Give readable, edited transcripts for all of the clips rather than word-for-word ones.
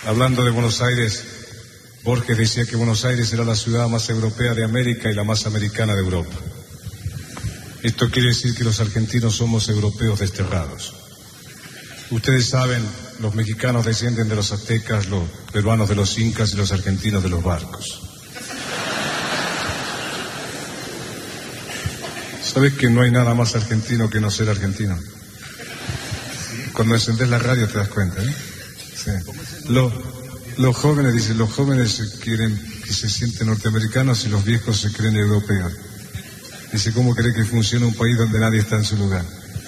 Hablando de Buenos Aires, Borges decía que Buenos Aires era la ciudad más europea de América y la más americana de Europa. Esto quiere decir que los argentinos somos europeos desterrados. Ustedes saben, los mexicanos descienden de los aztecas, los peruanos de los incas y los argentinos de los barcos. ¿Sabes que no hay nada más argentino que no ser argentino? Cuando encendés la radio te das cuenta, ¿eh? Sí. Los jóvenes, dicen, los jóvenes quieren que se sienten norteamericanos y los viejos se creen europeos. Dice, ¿cómo cree que funciona un país donde nadie está en su lugar?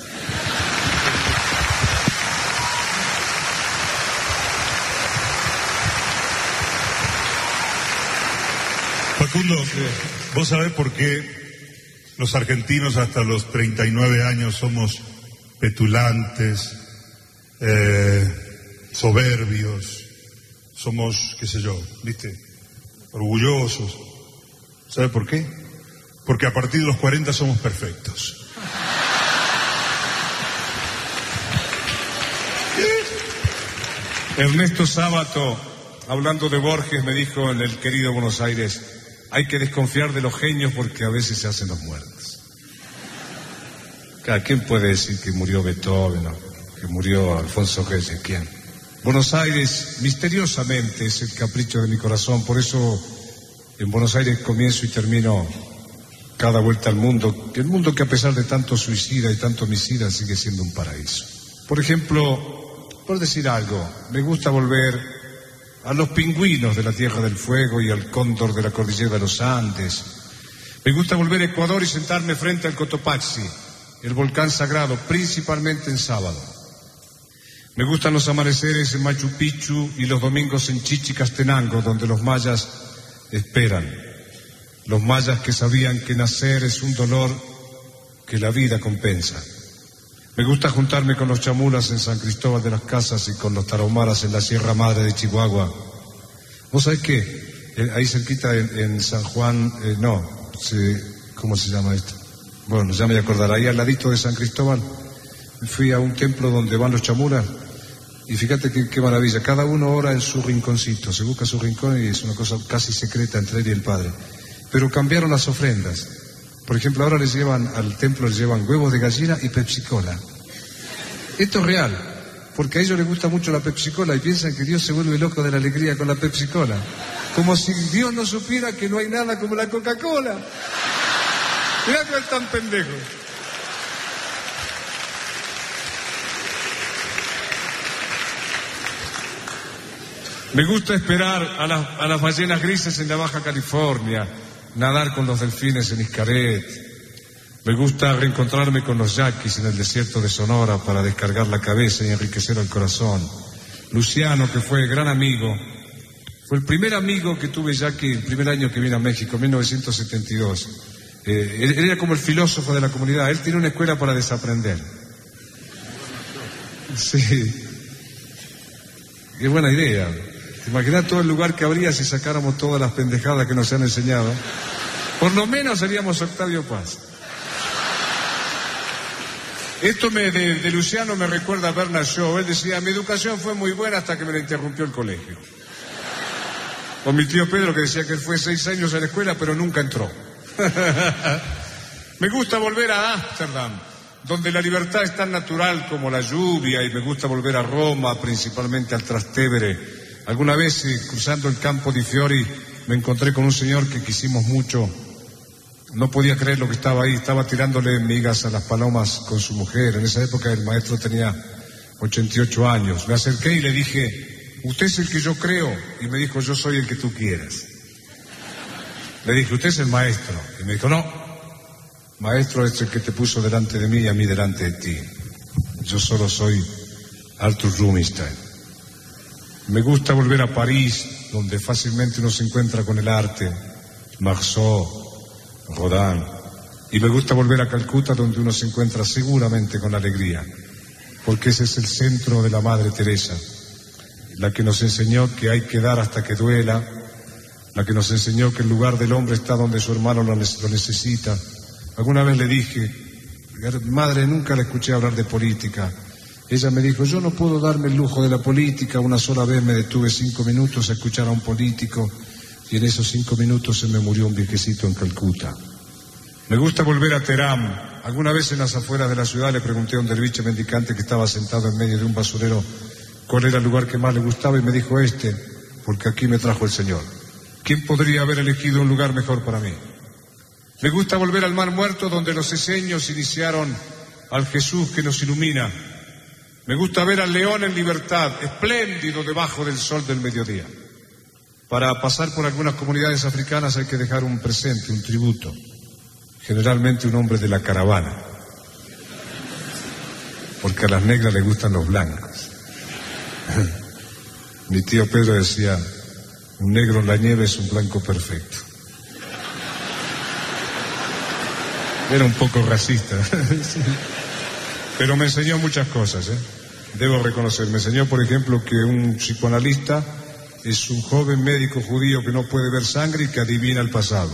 Facundo, ¿vos sabés por qué los argentinos hasta los 39 años somos petulantes, soberbios, somos, qué sé yo, ¿viste? Orgullosos? ¿Sabe por qué? Porque a partir de los 40 somos perfectos. Ernesto Sábato, hablando de Borges, me dijo en el querido Buenos Aires, hay que desconfiar de los genios porque a veces se hacen los muertos. ¿Quién puede decir que murió Beethoven o que murió Alfonso Reyes? ¿Quién? Buenos Aires, misteriosamente, es el capricho de mi corazón. Por eso, en Buenos Aires comienzo y termino cada vuelta al mundo. El mundo que a pesar de tanto suicida y tanto homicida sigue siendo un paraíso. Por ejemplo, por decir algo, me gusta volver a los pingüinos de la Tierra del Fuego y al cóndor de la cordillera de los Andes. Me gusta volver a Ecuador y sentarme frente al Cotopaxi, el volcán sagrado, principalmente en sábado. Me gustan los amaneceres en Machu Picchu y los domingos en Chichicastenango, donde los mayas esperan. Los mayas que sabían que nacer es un dolor que la vida compensa. Me gusta juntarme con los chamulas en San Cristóbal de las Casas y con los tarahumaras en la Sierra Madre de Chihuahua. ¿Vos sabés qué? Ahí cerquita en San Juan, ¿cómo se llama esto? Bueno, ya me voy a acordar. Ahí al ladito de San Cristóbal fui a un templo donde van los chamulas y fíjate qué maravilla. Cada uno ora en su rinconcito, se busca su rincón y es una cosa casi secreta entre él y el Padre. Pero cambiaron las ofrendas. Por ejemplo, ahora al templo les llevan huevos de gallina y Pepsi-Cola. Esto es real, porque a ellos les gusta mucho la Pepsi-Cola y piensan que Dios se vuelve loco de la alegría con la Pepsi-Cola. Como si Dios no supiera que no hay nada como la Coca-Cola. Mirá que están pendejos. Me gusta esperar a las ballenas grises en la Baja California, nadar con los delfines en Xcaret. Me gusta reencontrarme con los yaquis en el desierto de Sonora para descargar la cabeza y enriquecer el corazón. Luciano, que fue gran amigo, fue el primer amigo que tuve yaqui el primer año que vine a México, en 1972. Él era como el filósofo de la comunidad, él tiene una escuela para desaprender. Sí. Qué buena idea. Imagina todo el lugar que habría si sacáramos todas las pendejadas que nos han enseñado. Por lo menos seríamos Octavio Paz. Esto de Luciano me recuerda a Bernard Shaw. Él decía, mi educación fue muy buena hasta que me la interrumpió el colegio. O mi tío Pedro, que decía que él fue 6 años a la escuela pero nunca entró. Me gusta volver a Ámsterdam, donde la libertad es tan natural como la lluvia, y me gusta volver a Roma, principalmente al Trastevere. Alguna vez, cruzando el Campo di Fiori, me encontré con un señor que quisimos mucho. No podía creer lo que estaba ahí, estaba tirándole migas a las palomas con su mujer. En esa época el maestro tenía 88 años. Me acerqué y le dije, usted es el que yo creo. Y me dijo, yo soy el que tú quieras. Le dije, usted es el maestro. Y me dijo, no, maestro es el que te puso delante de mí y a mí delante de ti. Yo solo soy Arthur Rubinstein. Me gusta volver a París, donde fácilmente uno se encuentra con el arte, Marceau, Rodin. Y me gusta volver a Calcuta, donde uno se encuentra seguramente con alegría, porque ese es el centro de la Madre Teresa, la que nos enseñó que hay que dar hasta que duela, la que nos enseñó que el lugar del hombre está donde su hermano lo necesita. Alguna vez le dije, madre, nunca la escuché hablar de política. Ella me dijo, yo no puedo darme el lujo de la política, una sola vez me detuve 5 minutos a escuchar a un político y en esos 5 minutos se me murió un viejecito en Calcuta. Me gusta volver a Teherán. Alguna vez en las afueras de la ciudad le pregunté a un derviche mendicante que estaba sentado en medio de un basurero cuál era el lugar que más le gustaba y me dijo porque aquí me trajo el Señor. ¿Quién podría haber elegido un lugar mejor para mí? Me gusta volver al Mar Muerto donde los eseños iniciaron al Jesús que nos ilumina. Me gusta ver al león en libertad, espléndido debajo del sol del mediodía. Para pasar por algunas comunidades africanas hay que dejar un presente, un tributo. Generalmente un hombre de la caravana. Porque a las negras les gustan los blancos. Mi tío Pedro decía, un negro en la nieve es un blanco perfecto. Era un poco racista. Pero me enseñó muchas cosas, debo reconocer. Me enseñó, por ejemplo, que un psicoanalista es un joven médico judío que no puede ver sangre y que adivina el pasado.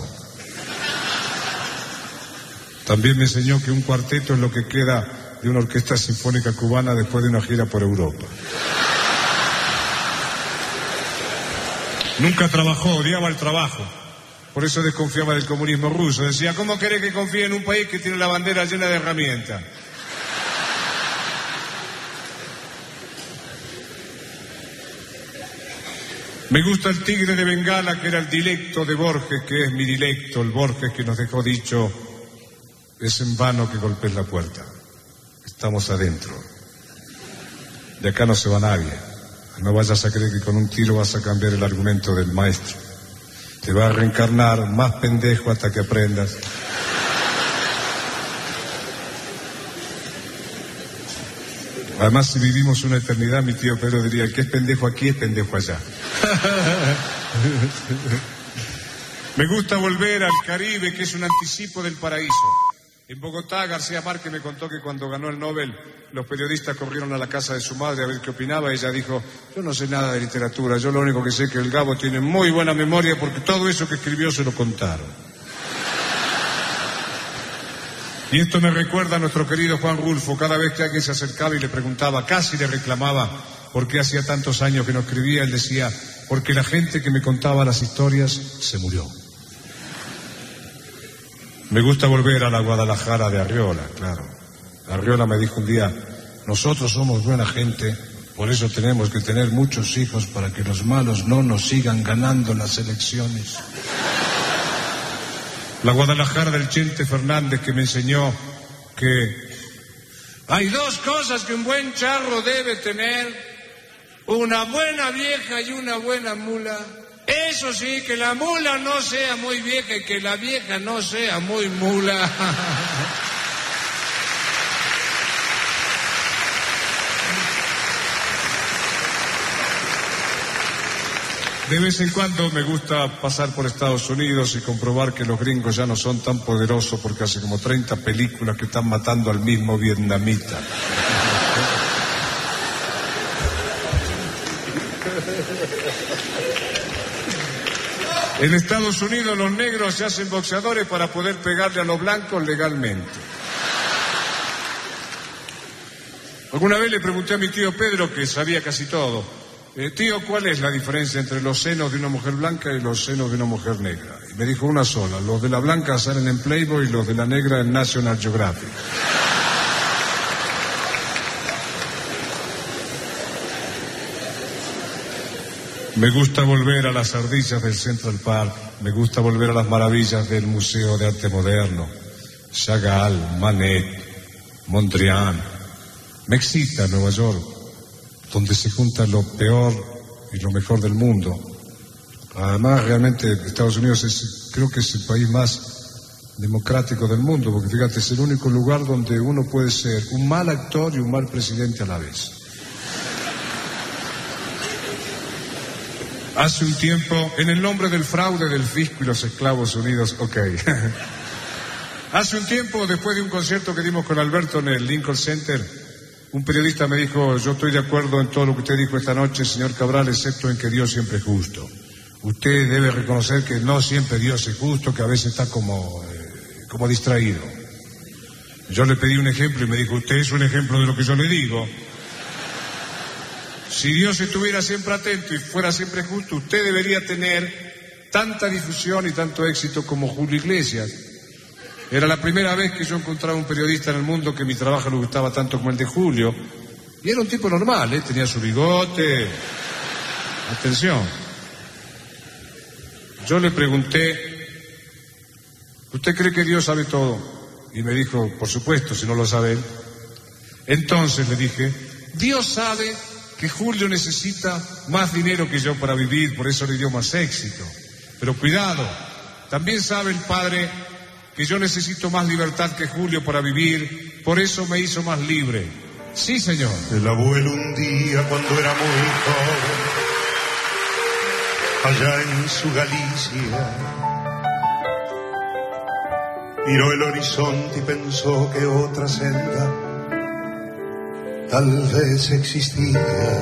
También me enseñó que un cuarteto es lo que queda de una orquesta sinfónica cubana después de una gira por Europa. Nunca trabajó, odiaba el trabajo. Por eso desconfiaba del comunismo ruso. Decía, ¿cómo querés que confíe en un país que tiene la bandera llena de herramientas? Me gusta el tigre de Bengala, que era el dilecto de Borges, que es mi dilecto, el Borges que nos dejó dicho, es en vano que golpees la puerta. Estamos adentro. De acá no se va nadie. No vayas a creer que con un tiro vas a cambiar el argumento del maestro. Te va a reencarnar más pendejo hasta que aprendas. Además, si vivimos una eternidad, mi tío Pedro diría, el que es pendejo aquí es pendejo allá. Me gusta volver al Caribe, que es un anticipo del paraíso. En Bogotá, García Márquez me contó que cuando ganó el Nobel, los periodistas corrieron a la casa de su madre a ver qué opinaba. Ella dijo, yo no sé nada de literatura, yo lo único que sé es que el Gabo tiene muy buena memoria porque todo eso que escribió se lo contaron. Y esto me recuerda a nuestro querido Juan Rulfo. Cada vez que alguien se acercaba y le preguntaba, casi le reclamaba, por qué hacía tantos años que no escribía, él decía, porque la gente que me contaba las historias se murió. Me gusta volver a la Guadalajara de Arriola, claro. Arriola me dijo un día, nosotros somos buena gente, por eso tenemos que tener muchos hijos para que los malos no nos sigan ganando las elecciones. La Guadalajara del Chente Fernández, que me enseñó que hay dos cosas que un buen charro debe tener, una buena vieja y una buena mula. Eso sí, que la mula no sea muy vieja y que la vieja no sea muy mula. De vez en cuando me gusta pasar por Estados Unidos y comprobar que los gringos ya no son tan poderosos porque hace como 30 películas que están matando al mismo vietnamita. En Estados Unidos los negros se hacen boxeadores para poder pegarle a los blancos legalmente. Alguna vez le pregunté a mi tío Pedro, que sabía casi todo, tío, ¿cuál es la diferencia entre los senos de una mujer blanca y los senos de una mujer negra? Y me dijo una sola, los de la blanca salen en Playboy y los de la negra en National Geographic. Me gusta volver a las ardillas del Central Park, me gusta volver a las maravillas del Museo de Arte Moderno, Chagall, Manet, Mondrian. Me excita Nueva York, donde se junta lo peor y lo mejor del mundo. Además, realmente Estados Unidos creo que es el país más democrático del mundo, porque fíjate, es el único lugar donde uno puede ser un mal actor y un mal presidente a la vez. Hace un tiempo, en el nombre del fraude del fisco y los esclavos unidos, Hace un tiempo, después de un concierto que dimos con Alberto en el Lincoln Center, un periodista me dijo, yo estoy de acuerdo en todo lo que usted dijo esta noche, señor Cabral, excepto en que Dios siempre es justo. Usted debe reconocer que no siempre Dios es justo, que a veces está como distraído. Yo le pedí un ejemplo y me dijo, usted es un ejemplo de lo que yo le digo. si Dios estuviera siempre atento y fuera siempre justo, usted debería tener tanta difusión y tanto éxito como Julio Iglesias. Era la primera vez que yo encontraba un periodista en el mundo que mi trabajo le gustaba tanto como el de Julio. Y era un tipo normal, ¿eh? Tenía su bigote. Atención. Yo le pregunté, ¿usted cree que Dios sabe todo? Y me dijo, por supuesto, si no lo sabe él. Entonces le dije, Dios sabe que Julio necesita más dinero que yo para vivir, por eso le dio más éxito. Pero cuidado, también sabe el Padre que yo necesito más libertad que Julio para vivir, por eso me hizo más libre. Sí, señor. El abuelo un día, cuando era muy joven, allá en su Galicia, miró el horizonte y pensó que otra senda tal vez existía.